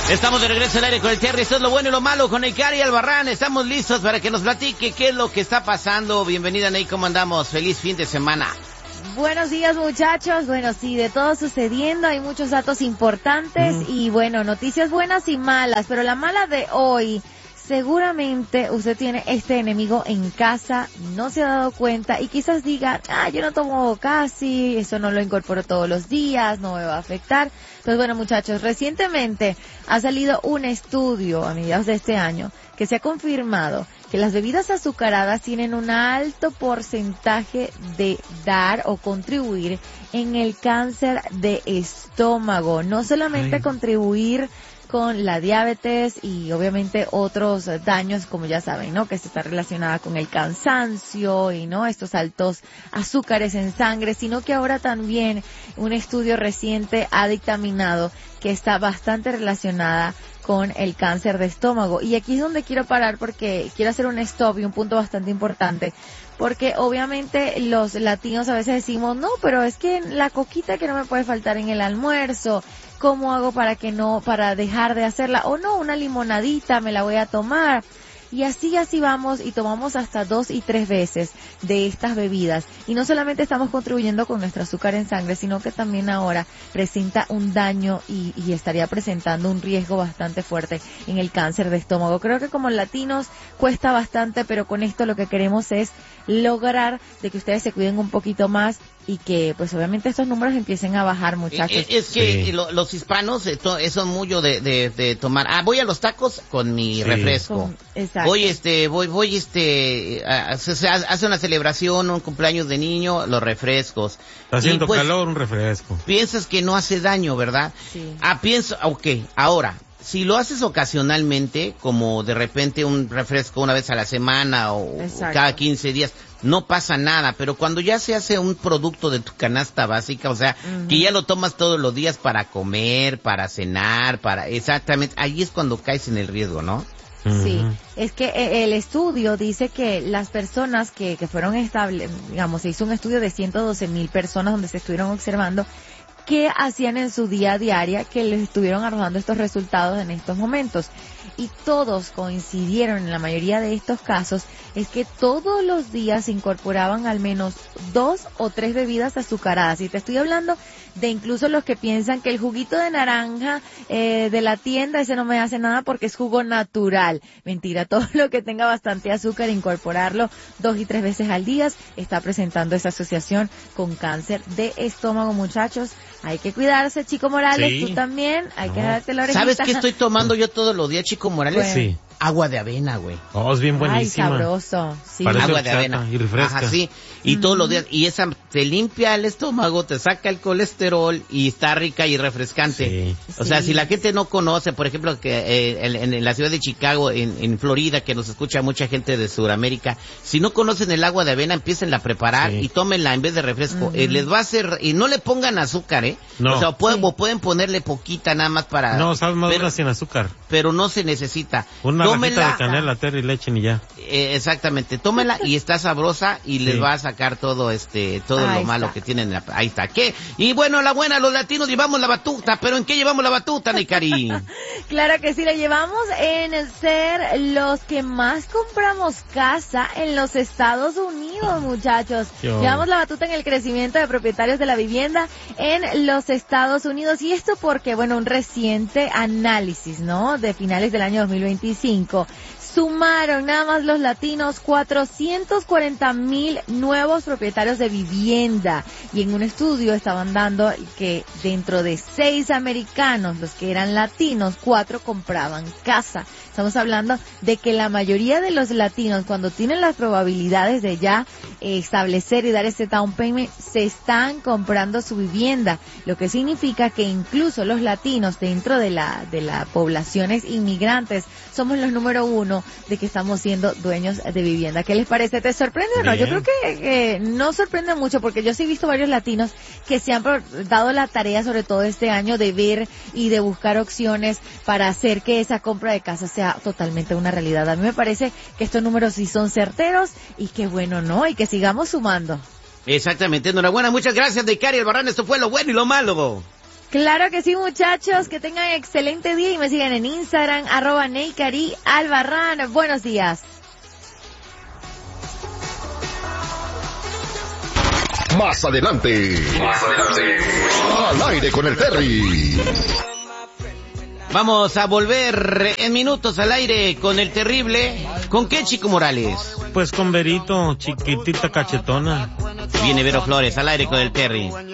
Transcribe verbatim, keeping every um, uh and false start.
Estamos de regreso al aire con el Terry. Esto es lo bueno y lo malo con Neikari Albarrán. Estamos listos para que nos platique qué es lo que está pasando. Bienvenida, Ney, ¿cómo andamos? Feliz fin de semana. Buenos días, muchachos. Bueno, sí, de todo sucediendo, hay muchos datos importantes mm. y bueno, noticias buenas y malas, pero la mala de hoy, seguramente usted tiene este enemigo en casa, no se ha dado cuenta y quizás diga, ah, yo no tomo casi, eso no lo incorporo todos los días, no me va a afectar. Pues bueno, muchachos, recientemente ha salido un estudio a mediados de este año que se ha confirmado que las bebidas azucaradas tienen un alto porcentaje de dar o contribuir en el cáncer de estómago. No solamente Ay. contribuir con la diabetes y obviamente otros daños, como ya saben, ¿no? Que se está relacionada con el cansancio y, ¿no? Estos altos azúcares en sangre, sino que ahora también un estudio reciente ha dictaminado que está bastante relacionada con el cáncer de estómago. Y aquí es donde quiero parar porque quiero hacer un stop y un punto bastante importante. Porque obviamente los latinos a veces decimos, no, pero es que la coquita que no me puede faltar en el almuerzo, ¿cómo hago para que no, para dejar de hacerla? O no, una limonadita me la voy a tomar. Y así, así vamos y tomamos hasta dos y tres veces de estas bebidas. Y no solamente estamos contribuyendo con nuestro azúcar en sangre, sino que también ahora presenta un daño y, y estaría presentando un riesgo bastante fuerte en el cáncer de estómago. Creo que como latinos cuesta bastante, pero con esto lo que queremos es lograr de que ustedes se cuiden un poquito más y que pues obviamente estos números empiecen a bajar, muchachos. Es, es que sí. lo, los hispanos eh, to, son mucho de, de, de tomar, ah, voy a los tacos con mi sí. refresco. Con, exacto. Voy este, voy, voy este, a, se, se hace una celebración, un cumpleaños de niño, los refrescos. Está haciendo pues, calor, un refresco. Piensas que no hace daño, ¿verdad? Sí. Ah, pienso, ok, ahora, si lo haces ocasionalmente, como de repente un refresco una vez a la semana o, o cada quince días, no pasa nada, pero cuando ya se hace un producto de tu canasta básica, o sea, uh-huh. que ya lo tomas todos los días para comer, para cenar, para, exactamente, ahí es cuando caes en el riesgo, ¿no? Sí, es que el estudio dice que las personas que, que fueron estables, digamos, se hizo un estudio de ciento doce mil personas donde se estuvieron observando qué hacían en su día a día que les estuvieron arrojando estos resultados en estos momentos. Y todos coincidieron en la mayoría de estos casos es que todos los días se incorporaban al menos dos o tres bebidas azucaradas. Y te estoy hablando de incluso los que piensan que el juguito de naranja eh, de la tienda, ese no me hace nada porque es jugo natural. Mentira, todo lo que tenga bastante azúcar, incorporarlo dos y tres veces al día, está presentando esa asociación con cáncer de estómago, muchachos. Hay que cuidarse, Chico Morales, sí. tú también, hay no. que darte la orejita. ¿Sabes qué estoy tomando yo todos los días, Chico Morales? Bueno. Sí. Agua de avena, güey. Oh, es bien buenísima. Ay, sabroso. Sí. Parece agua de avena. Y refresca. Ajá, sí. Y mm. todos los días. Y esa te limpia el estómago, te saca el colesterol y está rica y refrescante. Sí. O sea, sí. si la gente no conoce, por ejemplo, que eh, en, en la ciudad de Chicago, en, en Florida, que nos escucha mucha gente de Sudamérica, si no conocen el agua de avena, empiecen a preparar sí. y tómenla en vez de refresco. Mm. Eh, les va a hacer, y no le pongan azúcar, ¿eh? No. O sea, pueden, sí. pueden ponerle poquita nada más para... No, sabes más pero, sin azúcar. Pero no se necesita. Una tómenla, de canela, Terry, leche y ya. Eh, exactamente, tómela y está sabrosa y sí. les va a sacar todo este, todo ahí lo malo está. que tienen. La, ahí está. ¿Qué? Y bueno, la buena, los latinos llevamos la batuta, pero ¿en qué llevamos la batuta, Neikari? Claro que sí, la llevamos en ser los que más compramos casa en los Estados Unidos, muchachos. Yo. Llevamos la batuta en el crecimiento de propietarios de la vivienda en los Estados Unidos. Y esto porque, bueno, un reciente análisis, ¿no? De finales del año dos mil veinticinco. Sumaron nada más los latinos cuatrocientos cuarenta mil nuevos propietarios de vivienda y en un estudio estaban dando que dentro de seis americanos, los que eran latinos, cuatro compraban casa. Estamos hablando de que la mayoría de los latinos, cuando tienen las probabilidades de ya eh, establecer y dar ese down payment, se están comprando su vivienda, lo que significa que incluso los latinos dentro de la de las poblaciones inmigrantes somos los número uno de que estamos siendo dueños de vivienda. ¿Qué les parece? ¿Te sorprende o no? Yo creo que, que no sorprende mucho porque yo sí he visto varios latinos que se han dado la tarea, sobre todo este año, de ver y de buscar opciones para hacer que esa compra de casa sea totalmente una realidad. A mí me parece que estos números sí son certeros y que bueno, ¿no? Y que sigamos sumando. Exactamente. Enhorabuena. Muchas gracias, Neikari Albarrán. Esto fue lo bueno y lo malo. Claro que sí, muchachos, que tengan excelente día y me sigan en Instagram, arroba Neikari Albarrán. Buenos días. Más adelante, más adelante, al aire con el Terry. Vamos a volver en minutos al aire con el terrible. ¿Con qué, Chico Morales? Pues con Verito, chiquitita cachetona. Viene Vero Flores al aire con el Terry.